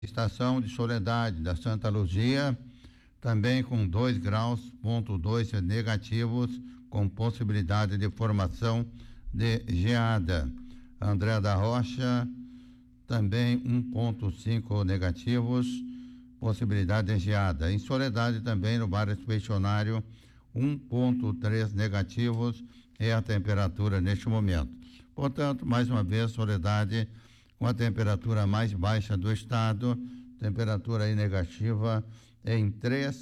Estação de Soledade da Santa Luzia, também com 2 graus,2 negativos, com possibilidade de formação de geada. André da Rocha, também 1,5 negativos, possibilidade de geada. Em Soledade também, no bairro Expedicionário, 1,3 negativos é a temperatura neste momento. Portanto, mais uma vez, Soledade com a temperatura mais baixa do estado, temperatura aí negativa em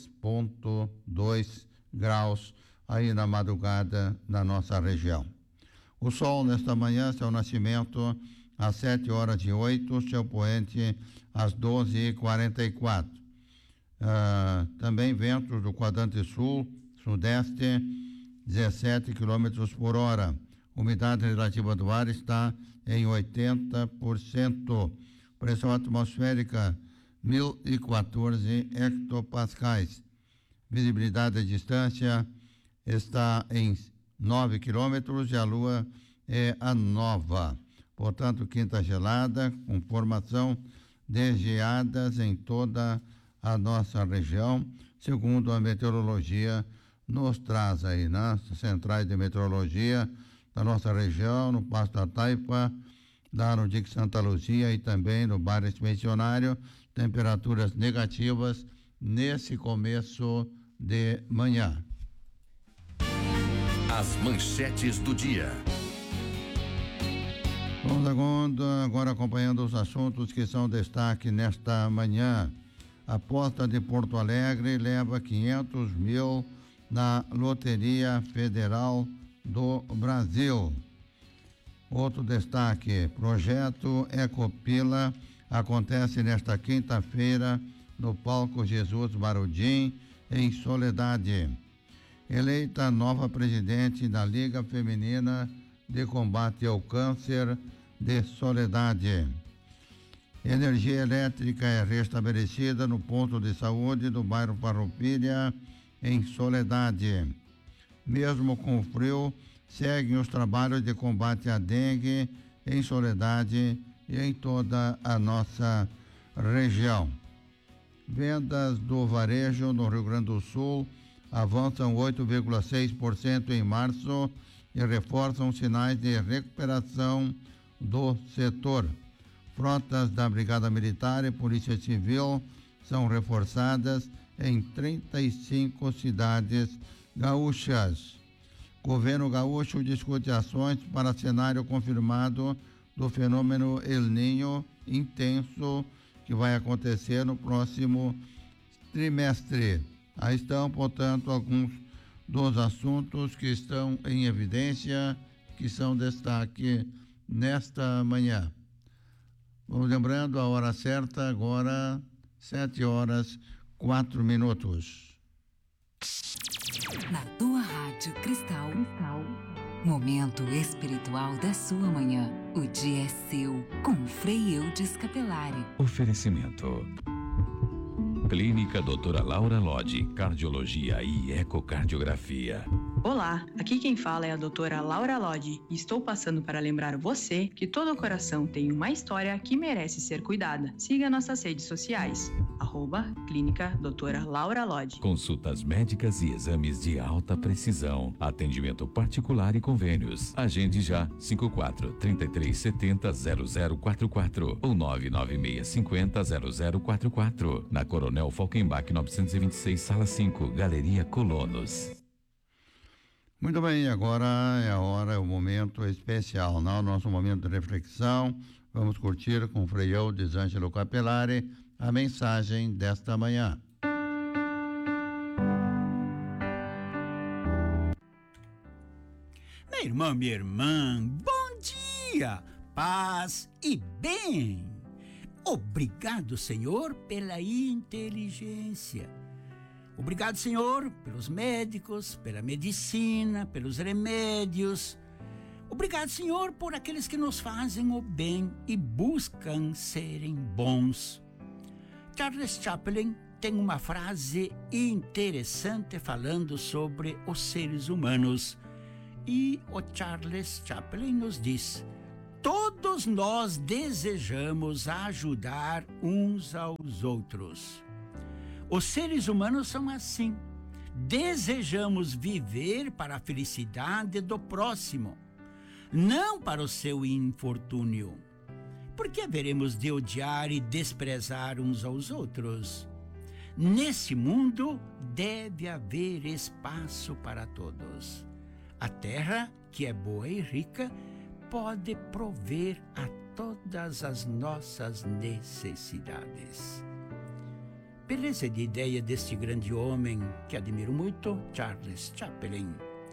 3,2 graus aí na madrugada na nossa região. O sol nesta manhã, seu nascimento às 7h08, seu poente às 12h44. Também ventos do quadrante sul, sudeste, 17 km por hora. Umidade relativa do ar está em 80%. Pressão atmosférica 1014 hectopascais. Visibilidade à distância está em 9 quilômetros e a lua é a nova. Portanto, quinta gelada, com formação de geadas em toda a nossa região, segundo a meteorologia nos traz aí nas centrais de meteorologia da nossa região, no Passo da Taipa, lá no Dique Santa Luzia e também no bairro Expedicionário, temperaturas negativas nesse começo de manhã. As manchetes do dia. Vamos agora acompanhando os assuntos que são destaque nesta manhã. A Posta de Porto Alegre leva 500 mil na Loteria Federal do Brasil. Outro destaque, projeto Ecopila acontece nesta quinta-feira no Palco Jesus Barudim, em Soledade. Eleita nova presidente da Liga Feminina de Combate ao Câncer de Soledade. Energia elétrica é restabelecida no ponto de saúde do bairro Farroupilha, em Soledade. Mesmo com o frio, seguem os trabalhos de combate à dengue em Soledade e em toda a nossa região. Vendas do varejo no Rio Grande do Sul avançam 8,6% em março e reforçam sinais de recuperação do setor. Frotas da Brigada Militar e Polícia Civil são reforçadas em 35 cidades gaúchas. Governo gaúcho discute ações para cenário confirmado do fenômeno El Niño intenso que vai acontecer no próximo trimestre. Aí estão, portanto, alguns dos assuntos que estão em evidência, que são destaque nesta manhã. Vamos lembrando a hora certa, agora 7h04. Na tua Rádio Cristal, momento espiritual da sua manhã. O dia é seu, com Frei Eudes Capelari. Oferecimento. Clínica Doutora Laura Lodi, Cardiologia e Ecocardiografia. Olá, aqui quem fala é a doutora Laura Lodi e estou passando para lembrar você que todo coração tem uma história que merece ser cuidada. Siga nossas redes sociais, @Clínica Doutora Laura Lodi. Consultas médicas e exames de alta precisão. Atendimento particular e convênios. Agende já 54-3370-0044 ou 99650-0044. Na Coronel Falkenbach 926, Sala 5, Galeria Colonos. Muito bem, agora é a hora, é o momento especial, não? Nosso momento de reflexão. Vamos curtir com o Frei Eudes Ângelo Capelari a mensagem desta manhã. Meu irmão, minha irmã, bom dia, paz e bem. Obrigado, Senhor, pela inteligência. Obrigado, Senhor, pelos médicos, pela medicina, pelos remédios. Obrigado, Senhor, por aqueles que nos fazem o bem e buscam serem bons. Charles Chaplin tem uma frase interessante falando sobre os seres humanos. E o Charles Chaplin nos diz: Todos nós desejamos ajudar uns aos outros. Os seres humanos são assim. Desejamos viver para a felicidade do próximo, não para o seu infortúnio. Por que haveremos de odiar e desprezar uns aos outros? Nesse mundo deve haver espaço para todos. A terra, que é boa e rica, pode prover a todas as nossas necessidades. Beleza de ideia deste grande homem que admiro muito, Charles Chaplin.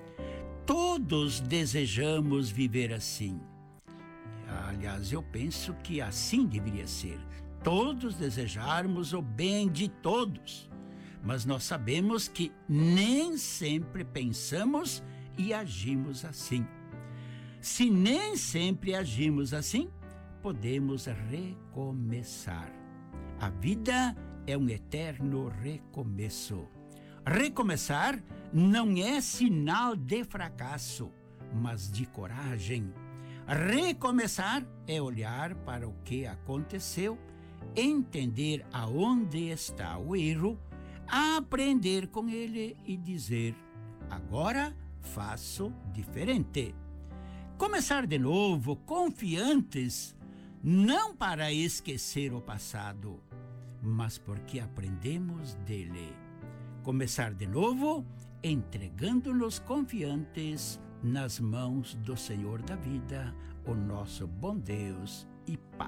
Todos desejamos viver assim. Aliás, eu penso que assim deveria ser. Todos desejarmos o bem de todos. Mas nós sabemos que nem sempre pensamos e agimos assim. Se nem sempre agimos assim, podemos recomeçar. A vida é um eterno recomeço. Recomeçar não é sinal de fracasso, mas de coragem. Recomeçar é olhar para o que aconteceu, entender aonde está o erro, aprender com ele e dizer: agora faço diferente. Começar de novo, confiantes, não para esquecer o passado, mas porque aprendemos dele. Começar de novo, entregando-nos confiantes nas mãos do Senhor da vida, o nosso bom Deus e Pai.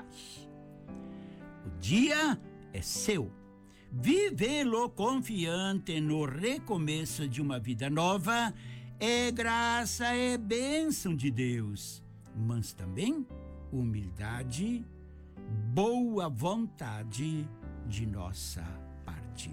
O dia é seu. Vivê-lo confiante no recomeço de uma vida nova é graça, é bênção de Deus, mas também humildade, boa vontade de nossa parte.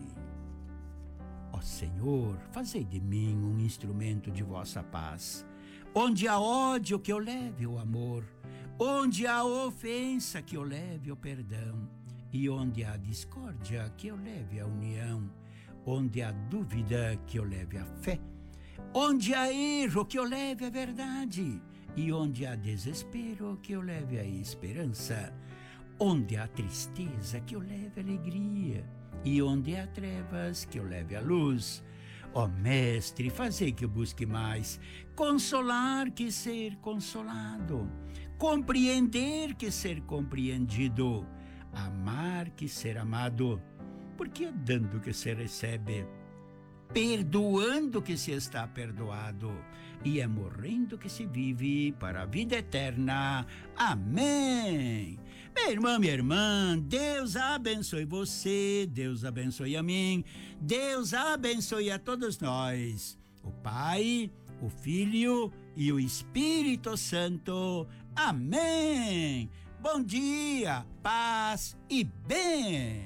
Ó Senhor, fazei de mim um instrumento de vossa paz. Onde há ódio, que eu leve o amor. Onde há ofensa, que eu leve o perdão. E onde há discórdia, que eu leve a união. Onde há dúvida, que eu leve a fé. Onde há erro, que eu leve a verdade. E onde há desespero, que eu leve a esperança. Onde há tristeza, que eu leve a alegria. E onde há trevas, que eu leve a luz. Ó Mestre, fazei que eu busque mais consolar que ser consolado, compreender que ser compreendido, amar que ser amado, porque é dando que se recebe, perdoando que se está perdoado, e é morrendo que se vive para a vida eterna. Amém. Meu irmão, minha irmã, Deus abençoe você, Deus abençoe a mim, Deus abençoe a todos nós, o Pai, o Filho e o Espírito Santo. Amém. Bom dia, paz e bem.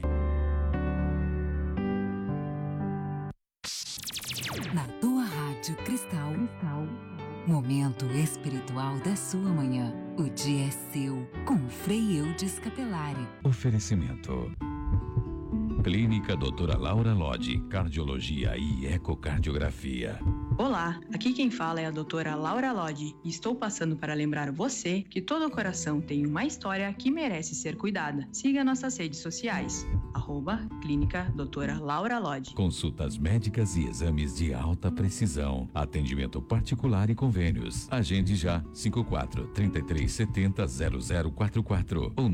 Na tua Rádio Cristal, momento espiritual da sua manhã. O dia é seu, com Frei Eudes Capelari. Oferecimento: Clínica Doutora Laura Lodge, Cardiologia e Ecocardiografia. Olá, aqui quem fala é a doutora Laura Lodge e estou passando para lembrar você que todo coração tem uma história que merece ser cuidada. Siga nossas redes sociais, @Clínica Doutora Laura Lodge. Consultas médicas e exames de alta precisão. Atendimento particular e convênios. Agende já 54-3370-0044 ou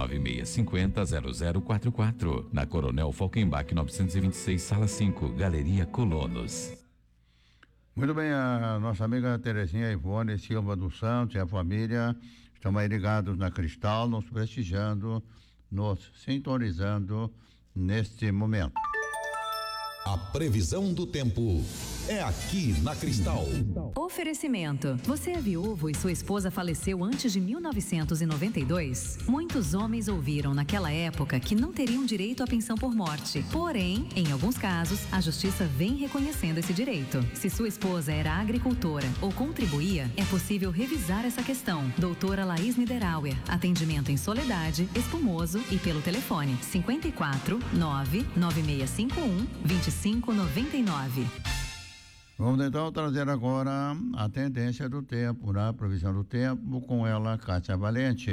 99650-0044. Na Coronel Falkenbach 926, Sala 5, Galeria Colonos. Muito bem, a nossa amiga Terezinha Ivone Silva dos Santos e a família estão aí ligados na Cristal, nos prestigiando, nos sintonizando neste momento. A previsão do tempo é aqui na Cristal. Oferecimento. Você é viúvo e sua esposa faleceu antes de 1992? Muitos homens ouviram naquela época que não teriam direito à pensão por morte. Porém, em alguns casos, a justiça vem reconhecendo esse direito. Se sua esposa era agricultora ou contribuía, é possível revisar essa questão. Doutora Laís Niederauer. Atendimento em Soledade, Espumoso e pelo telefone 54 99651 2599. Vamos então trazer agora a tendência do tempo, né? Previsão do tempo com ela, Kátia Valente.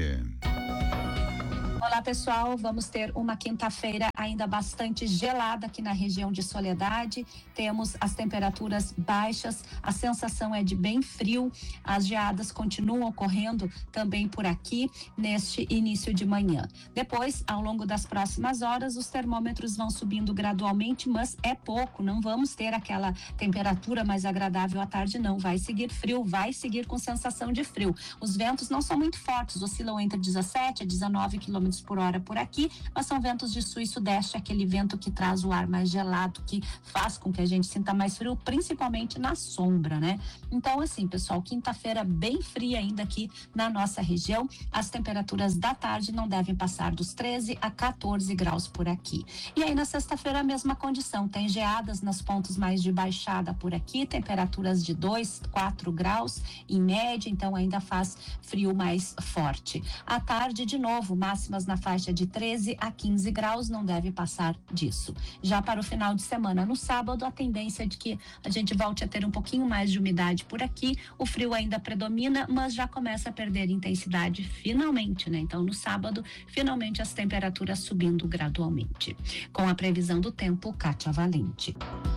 Olá pessoal, vamos ter uma quinta-feira ainda bastante gelada aqui na região de Soledade. Temos as temperaturas baixas, a sensação é de bem frio, as geadas continuam ocorrendo também por aqui neste início de manhã. Depois, ao longo das próximas horas, os termômetros vão subindo gradualmente, mas é pouco, não vamos ter aquela temperatura mais agradável à tarde não, vai seguir frio, vai seguir com sensação de frio. Os ventos não são muito fortes, oscilam entre 17 a 19 km por hora por aqui, mas são ventos de sul e sudeste, aquele vento que traz o ar mais gelado, que faz com que a gente sinta mais frio, principalmente na sombra, né? Então, assim, pessoal, quinta-feira bem fria ainda aqui na nossa região, as temperaturas da tarde não devem passar dos 13 a 14 graus por aqui. E aí na sexta-feira a mesma condição, tem geadas nos pontos mais de baixada por aqui, temperaturas de 2, 4 graus em média, então ainda faz frio mais forte. À tarde, de novo, máximas na faixa de 13 a 15 graus, não deve passar disso. Já para o final de semana, no sábado, a tendência é de que a gente volte a ter um pouquinho mais de umidade por aqui, o frio ainda predomina, mas já começa a perder intensidade finalmente, né? Então, no sábado, finalmente as temperaturas subindo gradualmente. Com a previsão do tempo, Kátia Valente.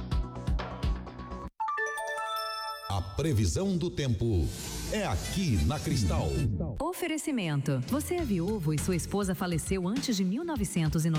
A previsão do tempo é aqui na Cristal. Oferecimento. Você é viúvo e sua esposa faleceu antes de 1990.